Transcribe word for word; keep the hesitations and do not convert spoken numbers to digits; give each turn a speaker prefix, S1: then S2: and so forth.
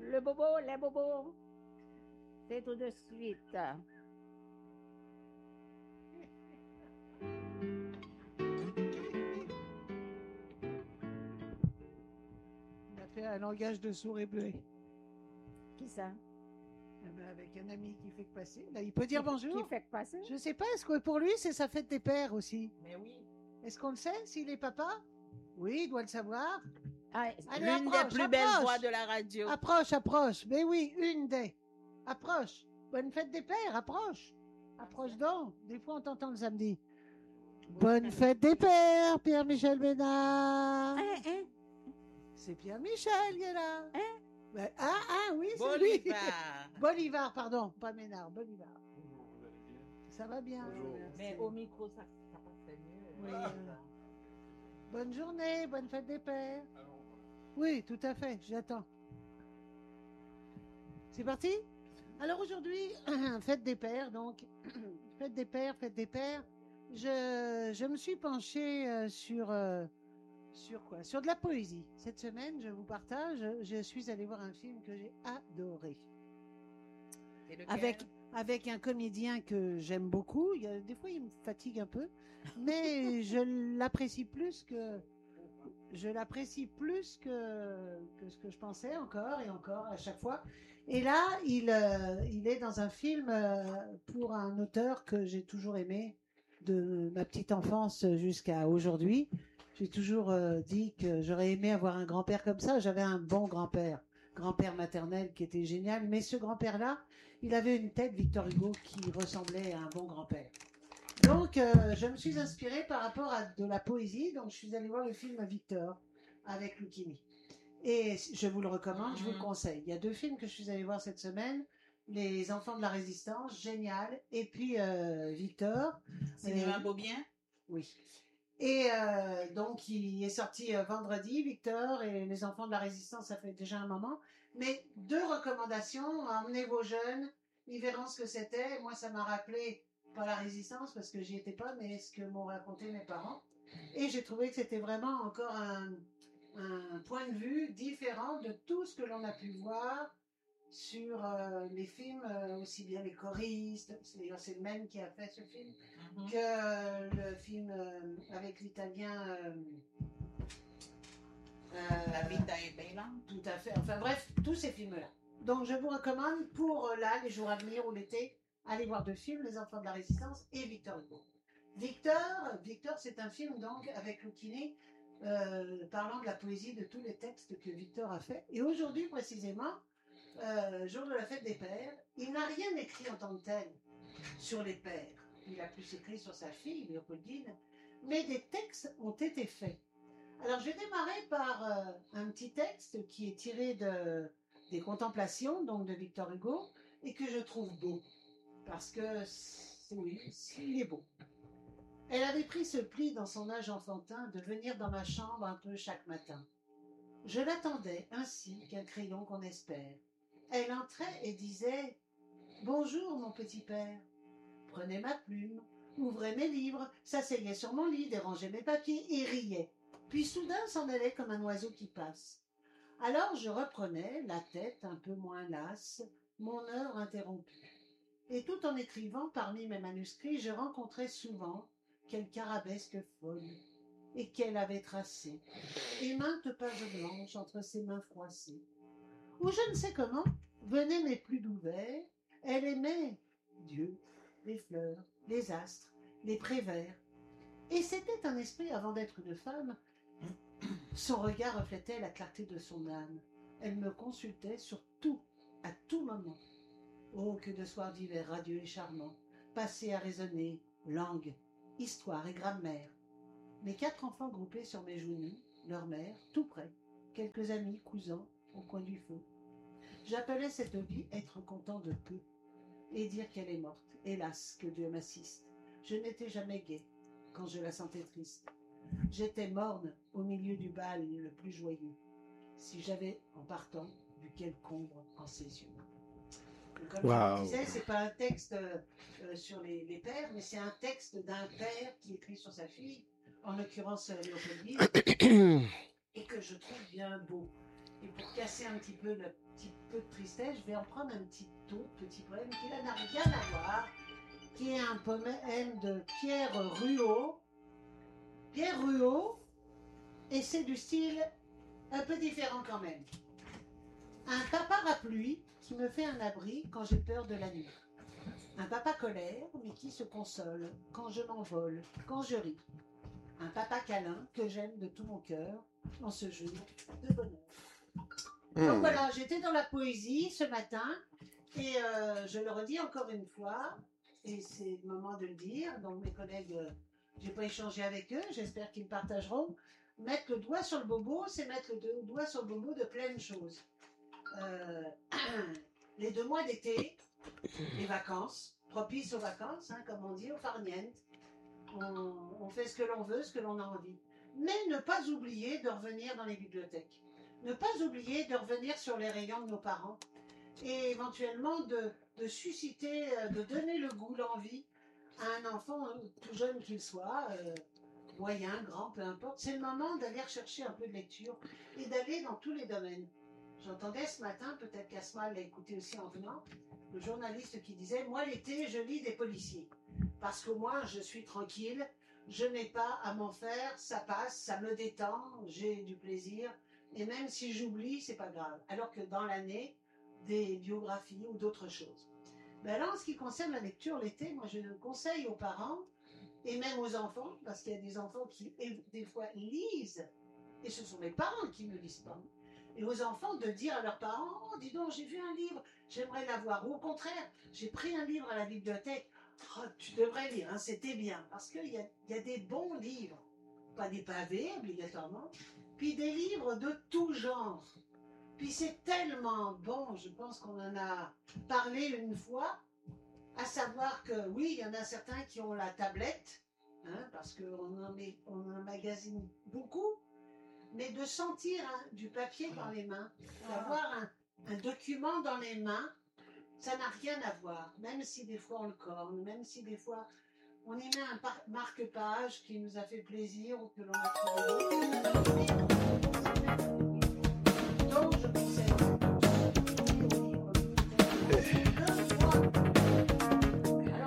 S1: le bobo, les bobos. C'est tout de suite.
S2: On a fait un langage de sourds et muets.
S1: Qui ça?
S2: Eh ben, avec un ami qui fait que passer. Là, il peut dire
S1: Qui,
S2: bonjour.
S1: Qui fait que passer?
S2: Je sais pas, est-ce que pour lui, c'est sa fête des pères aussi?
S3: Mais oui.
S2: Est-ce qu'on le sait, s'il est papa? Oui, il doit le savoir.
S1: Ah,
S2: Allez,
S3: L'une des
S2: approche,
S3: plus belles
S2: approche.
S3: voix de la radio.
S2: Approche, approche. Mais oui, une des. Approche. Bonne fête des pères, approche. Approche donc. Des fois, on t'entend le samedi. Bonne fête des pères, Pierre-Michel Bénard.
S1: hein, hein,
S2: C'est Pierre-Michel qui est là.
S1: Hein?
S2: Ben, ah, ah, oui, c'est lui.
S3: Bolivar.
S2: Bolivar, pardon, pas Ménard, Bolivar. Ça va bien. merci.
S3: Mais au micro, ça, ça passait mieux.
S2: Oui. Bonne journée, bonne fête des pères. Oui, tout à fait, j'attends. C'est parti? Alors aujourd'hui, fête des pères, donc, fête des pères, fête des pères. Je, je me suis penchée euh, sur, euh, sur quoi? Sur de la poésie. Cette semaine, je vous partage, je suis allée voir un film que j'ai adoré.
S3: C'est lequel?
S2: Avec, avec un comédien que j'aime beaucoup. Il y a, des fois, il me fatigue un peu, mais je l'apprécie plus que je l'apprécie plus que, que ce que je pensais encore et encore à chaque fois. Et là, il, euh, il est dans un film euh, pour un auteur que j'ai toujours aimé de ma petite enfance jusqu'à aujourd'hui. J'ai toujours euh, dit que j'aurais aimé avoir un grand-père comme ça. J'avais un bon grand-père, grand-père maternel qui était génial. Mais ce grand-père-là, il avait une tête, Victor Hugo, qui ressemblait à un bon grand-père. Donc, euh, je me suis inspirée par rapport à de la poésie. Donc, je suis allée voir le film Victor avec Lucchini. Et je vous le recommande, je vous le conseille. Il y a deux films que je suis allée voir cette semaine. Les Enfants de la Résistance, génial. Et puis, euh, Victor.
S3: Cinéma
S2: Euh,
S3: Beaubien?
S2: Oui. Et euh, donc, il est sorti euh, vendredi, Victor, et Les Enfants de la Résistance, ça fait déjà un moment. Mais deux recommandations. Emmenez vos jeunes, ils verront ce que c'était. Moi, ça m'a rappelé, pas la Résistance, parce que j'y étais pas, mais ce que m'ont raconté mes parents. Et j'ai trouvé que c'était vraiment encore un, un point de vue différent de tout ce que l'on a pu voir sur euh, les films, euh, aussi bien les choristes, c'est d'ailleurs c'est le même qui a fait ce film,
S3: Mhm.
S2: que euh, le film euh, avec l'italien euh, euh,
S3: La Vita est bella.
S2: tout à fait, enfin bref, tous ces films-là. Donc je vous recommande pour euh, là, les jours à venir ou l'été, allez voir deux films, Les Enfants de la Résistance et Victor Hugo. Victor, Victor c'est un film donc avec Lucchini, euh, parlant de la poésie de tous les textes que Victor a fait. Et aujourd'hui précisément, euh, jour de la fête des pères, il n'a rien écrit en tant que tel sur les pères. Il a plus écrit sur sa fille, Léopoldine, mais des textes ont été faits. Alors, je vais démarrer par euh, un petit texte qui est tiré de, des Contemplations, donc de Victor Hugo, et que je trouve beau, parce que, c'est- oui, il est beau. Elle avait pris ce pli dans son âge enfantin de venir dans ma chambre un peu chaque matin. Je l'attendais ainsi qu'un crayon qu'on espère. Elle entrait et disait « Bonjour, mon petit père ». Prenait ma plume, ouvrait mes livres, s'asseyait sur mon lit, dérangeait mes papiers et riait. Puis soudain s'en allait comme un oiseau qui passe. Alors je reprenais, la tête un peu moins lasse, mon œuvre interrompue. Et tout en écrivant parmi mes manuscrits, je rencontrais souvent quelque arabesque folle et qu'elle avait tracée, et maintes pages blanches entre ses mains froissées. Ou je ne sais comment, venaient mes plus doux vers, elle aimait Dieu, les fleurs, les astres, les prévers. Et c'était un esprit avant d'être une femme. Son regard reflétait la clarté de son âme. Elle me consultait sur tout, à tout moment. Oh, que de soirs d'hiver radieux et charmants, passés à raisonner, langue, histoire et grammaire. Mes quatre enfants groupés sur mes genoux, leur mère, tout près, quelques amis, cousins, au coin du feu. J'appelais cette vie être content de peu, et dire qu'elle est morte. Hélas, que Dieu m'assiste. Je n'étais jamais gaie quand je la sentais triste. J'étais morne au milieu du bal le plus joyeux, si j'avais, en partant, vu quelque ombre en ses yeux. Et comme
S4: Wow.
S2: je le disais, c'est pas un texte euh, sur les, les pères, mais c'est un texte d'un père qui écrit sur sa fille, en l'occurrence euh, Léopoldine, et que je trouve bien beau. Et pour casser un petit peu le petit peu de tristesse, je vais en prendre un petit tout petit poème qui n'a rien à voir, qui est un poème de Pierre Ruot. Pierre Ruot, et c'est du style un peu différent quand même. Un papa parapluie qui me fait un abri quand j'ai peur de la nuit. Un papa colère, mais qui se console quand je m'envole, quand je ris. Un papa câlin que j'aime de tout mon cœur en ce jour de bonheur.
S4: Hmm.
S2: Donc voilà, j'étais dans la poésie ce matin et euh, je le redis encore une fois, et c'est le moment de le dire. Donc mes collègues, euh, j'ai pas échangé avec eux, j'espère qu'ils partageront. Mettre le doigt sur le bobo, c'est mettre le doigt sur le bobo de plein de choses. Euh, les deux mois d'été, les vacances, propices aux vacances, hein, comme on dit, aux farnientes. On, on fait ce que l'on veut, ce que l'on a envie. Mais ne pas oublier de revenir dans les bibliothèques. Ne pas oublier de revenir sur les rayons de nos parents. Et éventuellement de, de susciter, de donner le goût, l'envie à un enfant, tout jeune qu'il soit, euh, moyen, grand, peu importe. C'est le moment d'aller rechercher un peu de lecture et d'aller dans tous les domaines. J'entendais ce matin, peut-être qu'Asma l'a écouté aussi en venant, le journaliste qui disait « Moi, l'été, je lis des policiers. Parce qu'au moins, je suis tranquille, je n'ai pas à m'en faire, ça passe, ça me détend, j'ai du plaisir. Et même si j'oublie, c'est pas grave. » Alors que dans l'année, des biographies ou d'autres choses. Ben là, en ce qui concerne la lecture l'été, moi, je conseille aux parents et même aux enfants, parce qu'il y a des enfants qui, des fois, lisent, et ce sont les parents qui ne lisent pas. Et aux enfants de dire à leurs parents, oh, dis donc, j'ai vu un livre, j'aimerais l'avoir. Ou au contraire, j'ai pris un livre à la bibliothèque, oh, tu devrais lire, hein, c'était bien. Parce qu'il y a, y a des bons livres, pas des pavés obligatoirement, puis des livres de tout genre. Puis c'est tellement bon, je pense qu'on en a parlé une fois, à savoir que oui, il y en a certains qui ont la tablette, hein, parce qu'on en, met- on en magasine beaucoup, mais de sentir hein, du papier dans les mains, d'avoir un, un document dans les mains, ça n'a rien à voir. Même si des fois on le corne, même si des fois on y met un par- marque-page qui nous a fait plaisir ou que l'on a trouvé.